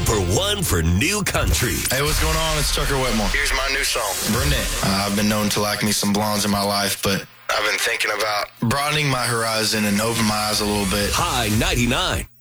number one for new country. Hey, what's going on? It's Tucker Whitmore. Here's my new song, Brunette. I've been known to like me some blondes in my life, but I've been thinking about broadening my horizon and open my eyes a little bit. High 99.